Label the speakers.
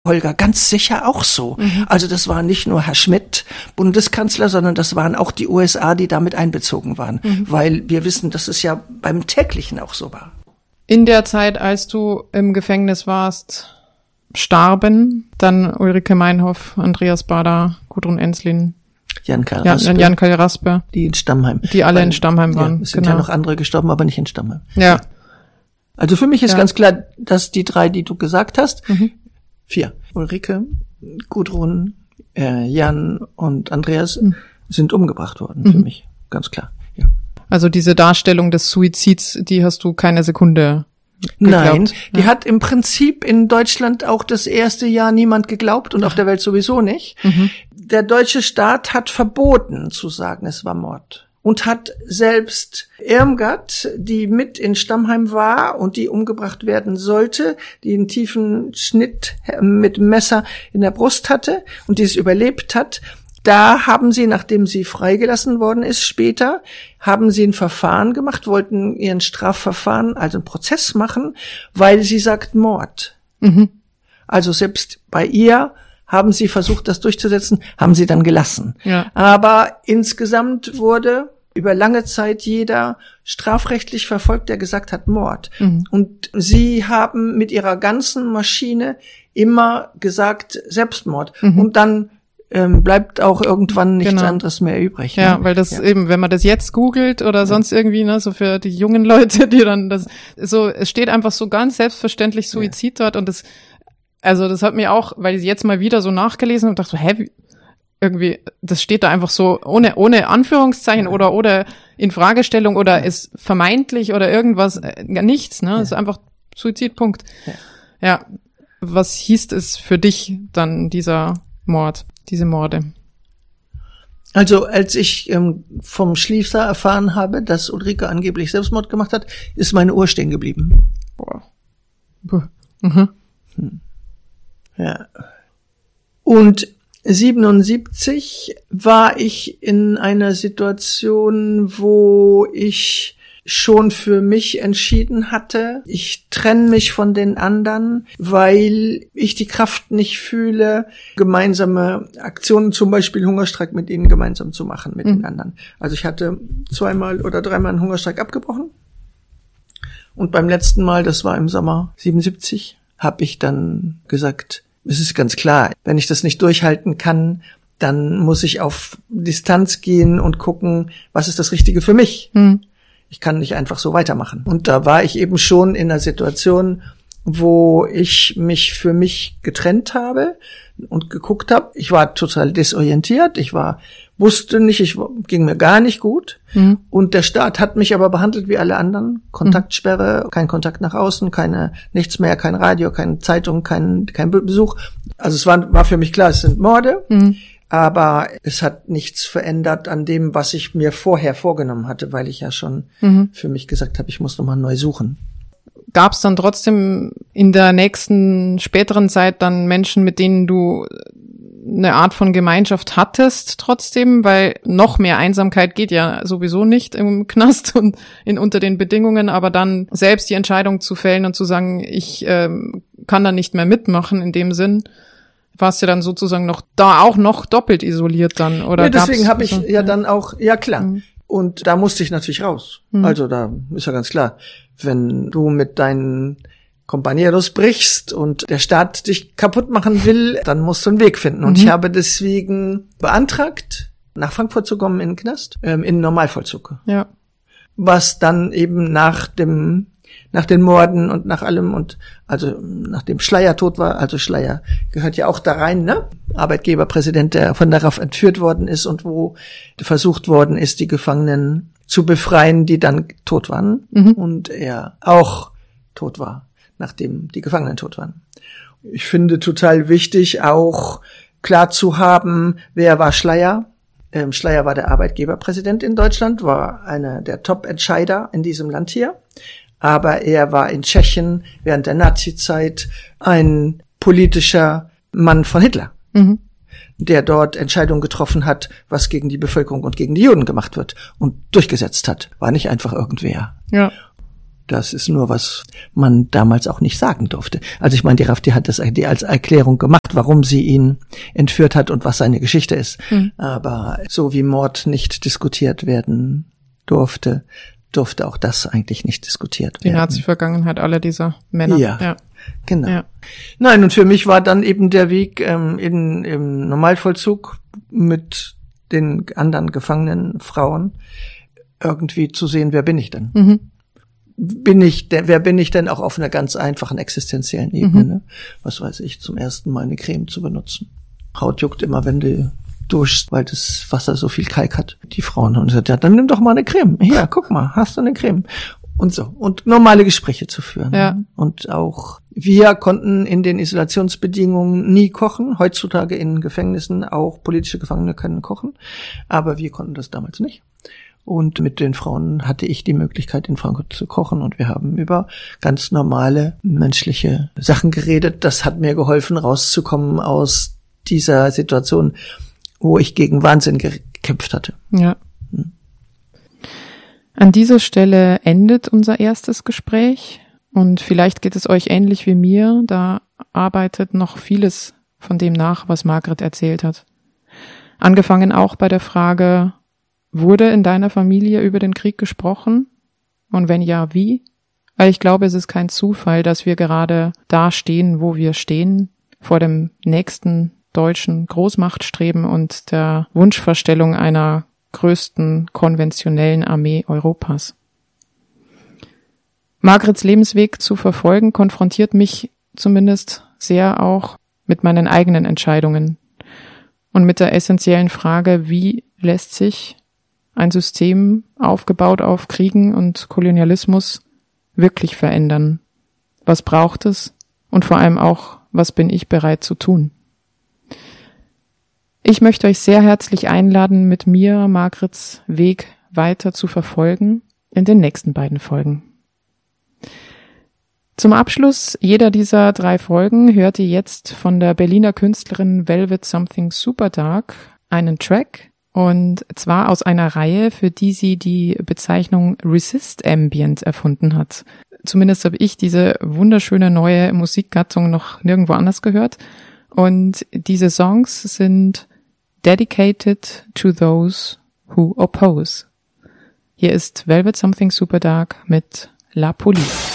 Speaker 1: Holger ganz sicher auch so. Also das war nicht nur Herr Schmidt, Bundeskanzler, sondern das waren auch die USA, die damit einbezogen waren. Weil wir wissen, dass es ja beim täglichen auch so war.
Speaker 2: In der Zeit, als du im Gefängnis warst, starben dann Ulrike Meinhof, Andreas Baader, Gudrun Ensslin, Jan-Carl Raspe.
Speaker 1: Die in Stammheim.
Speaker 2: Die alle in Stammheim waren.
Speaker 1: Ja, es sind ja noch andere gestorben, aber nicht in Stammheim.
Speaker 2: Ja.
Speaker 1: Also für mich ist ganz klar, dass die 3, die du gesagt hast, 4. Ulrike, Gudrun, Jan und Andreas sind umgebracht worden, für mich. Ganz klar, ja.
Speaker 2: Also diese Darstellung des Suizids, die hast du keine Sekunde geglaubt?
Speaker 1: Nein, die hat im Prinzip in Deutschland auch das erste Jahr niemand geglaubt und auf der Welt sowieso nicht. Der deutsche Staat hat verboten zu sagen, es war Mord. Und hat selbst Irmgard, die mit in Stammheim war und die umgebracht werden sollte, die einen tiefen Schnitt mit Messer in der Brust hatte und die es überlebt hat, da haben sie, nachdem sie freigelassen worden ist später, haben sie ein Verfahren gemacht, wollten ihren Strafverfahren, also einen Prozess machen, weil sie sagt Mord. Also selbst bei ihr haben sie versucht, das durchzusetzen, haben sie dann gelassen.
Speaker 2: Ja.
Speaker 1: Aber insgesamt wurde über lange Zeit jeder strafrechtlich verfolgt, der gesagt hat Mord. Und sie haben mit ihrer ganzen Maschine immer gesagt Selbstmord. Und dann bleibt auch irgendwann nichts anderes mehr übrig.
Speaker 2: Ja, weil das eben, wenn man das jetzt googelt oder sonst irgendwie, ne, so für die jungen Leute, die dann das, so, es steht einfach so ganz selbstverständlich Suizid dort und das, also das hat mir auch, weil ich jetzt mal wieder so nachgelesen habe und dachte so, irgendwie, das steht da einfach so ohne Anführungszeichen oder in Fragestellung oder ist vermeintlich oder irgendwas, nichts, ne? Es ist einfach Suizidpunkt. Ja. Was hieß es für dich dann, diese Morde?
Speaker 1: Also als ich vom Schließer erfahren habe, dass Ulrike angeblich Selbstmord gemacht hat, ist meine Uhr stehen geblieben.
Speaker 2: Boah.
Speaker 1: Ja. Und 1977 war ich in einer Situation, wo ich schon für mich entschieden hatte, ich trenne mich von den anderen, weil ich die Kraft nicht fühle, gemeinsame Aktionen, zum Beispiel Hungerstreik mit ihnen gemeinsam zu machen, mit den anderen. Also ich hatte 2-mal oder 3-mal einen Hungerstreik abgebrochen. Und beim letzten Mal, das war im Sommer 77, habe ich dann gesagt, es ist ganz klar, wenn ich das nicht durchhalten kann, dann muss ich auf Distanz gehen und gucken, was ist das Richtige für mich. Ich kann nicht einfach so weitermachen. Und da war ich eben schon in einer Situation, wo ich mich für mich getrennt habe und geguckt habe. Ich war total desorientiert. Wusste nicht, ging mir gar nicht gut. Und der Staat hat mich aber behandelt wie alle anderen. Kontaktsperre, kein Kontakt nach außen, nichts mehr, kein Radio, keine Zeitung, kein Besuch. Also es war für mich klar, es sind Morde. Aber es hat nichts verändert an dem, was ich mir vorher vorgenommen hatte, weil ich ja schon für mich gesagt habe, ich muss nochmal neu suchen.
Speaker 2: Gab es dann trotzdem in der nächsten, späteren Zeit dann Menschen, mit denen du eine Art von Gemeinschaft hattest trotzdem? Weil noch mehr Einsamkeit geht ja sowieso nicht im Knast und unter den Bedingungen, aber dann selbst die Entscheidung zu fällen und zu sagen, ich kann da nicht mehr mitmachen in dem Sinn, warst du dann sozusagen noch doppelt isoliert dann, oder?
Speaker 1: Ja, deswegen habe ich dann auch, ja klar. Und da musste ich natürlich raus. Also da ist ja ganz klar, wenn du mit deinen Compañeros brichst und der Staat dich kaputt machen will, dann musst du einen Weg finden. Und ich habe deswegen beantragt, nach Frankfurt zu kommen in den Knast, in Normalvollzug.
Speaker 2: Ja.
Speaker 1: Was dann eben nach den Morden und nach allem und also nachdem Schleyer tot war, also Schleyer gehört ja auch da rein, ne? Arbeitgeberpräsident, der von darauf entführt worden ist und wo versucht worden ist, die Gefangenen zu befreien, die dann tot waren und er auch tot war, nachdem die Gefangenen tot waren. Ich finde total wichtig, auch klar zu haben, wer war Schleyer. Schleyer war der Arbeitgeberpräsident in Deutschland, war einer der Top-Entscheider in diesem Land hier. Aber er war in Tschechien während der Nazizeit ein politischer Mann von Hitler, der dort Entscheidungen getroffen hat, was gegen die Bevölkerung und gegen die Juden gemacht wird und durchgesetzt hat. War nicht einfach irgendwer.
Speaker 2: Ja.
Speaker 1: Das ist nur, was man damals auch nicht sagen durfte. Also ich meine, die Rafti hat das als Erklärung gemacht, warum sie ihn entführt hat und was seine Geschichte ist. Aber so wie Mord nicht diskutiert werden durfte auch das eigentlich nicht diskutiert werden.
Speaker 2: Die Nazi-Vergangenheit aller dieser Männer.
Speaker 1: Ja. Genau. Ja. Nein, und für mich war dann eben der Weg im Normalvollzug mit den anderen gefangenen Frauen irgendwie zu sehen, wer bin ich denn? Wer bin ich denn auch auf einer ganz einfachen existenziellen Ebene? Ne? Was weiß ich, zum ersten Mal eine Creme zu benutzen. Haut juckt immer, wenn du duschst, weil das Wasser so viel Kalk hat. Die Frauen haben gesagt, ja, dann nimm doch mal eine Creme. Hier, guck mal, hast du eine Creme? Und so. Und normale Gespräche zu führen.
Speaker 2: Ja.
Speaker 1: Und auch wir konnten in den Isolationsbedingungen nie kochen. Heutzutage in Gefängnissen auch politische Gefangene können kochen. Aber wir konnten das damals nicht. Und mit den Frauen hatte ich die Möglichkeit, in Frankfurt zu kochen. Und wir haben über ganz normale menschliche Sachen geredet. Das hat mir geholfen, rauszukommen aus dieser Situation, wo ich gegen Wahnsinn gekämpft hatte.
Speaker 2: Ja. An dieser Stelle endet unser erstes Gespräch. Und vielleicht geht es euch ähnlich wie mir. Da arbeitet noch vieles von dem nach, was Margret erzählt hat. Angefangen auch bei der Frage, wurde in deiner Familie über den Krieg gesprochen? Und wenn ja, wie? Weil ich glaube, es ist kein Zufall, dass wir gerade da stehen, wo wir stehen, vor dem nächsten deutschen Großmachtstreben und der Wunschvorstellung einer größten konventionellen Armee Europas. Margrets Lebensweg zu verfolgen, konfrontiert mich zumindest sehr auch mit meinen eigenen Entscheidungen und mit der essentiellen Frage, wie lässt sich ein System, aufgebaut auf Kriegen und Kolonialismus, wirklich verändern? Was braucht es? Und vor allem auch, was bin ich bereit zu tun? Ich möchte euch sehr herzlich einladen, mit mir Margrets Weg weiter zu verfolgen in den nächsten beiden Folgen. Zum Abschluss jeder dieser 3 Folgen hört ihr jetzt von der Berliner Künstlerin Velvet Something Super Dark einen Track, und zwar aus einer Reihe, für die sie die Bezeichnung Resist Ambient erfunden hat. Zumindest habe ich diese wunderschöne neue Musikgattung noch nirgendwo anders gehört. Und diese Songs sind dedicated to those who oppose. Hier ist Velvet Something Super Dark mit La Police.